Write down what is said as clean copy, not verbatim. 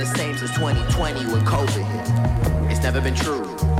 The same since 2020 when COVID hit. It's never been true.